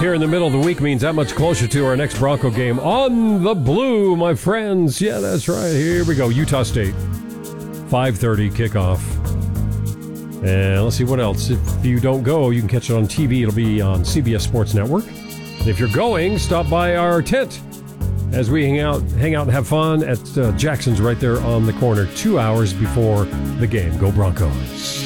here in the middle of the week means that much closer to our next Bronco game on the Blue, my friends. Yeah, that's right. Here we go. Utah State. 5:30 kickoff. And let's see what else. If you don't go, you can catch it on TV. It'll be on CBS Sports Network. And if you're going, stop by our tent as we hang out and have fun at Jackson's right there on the corner 2 hours before the game. Go Broncos.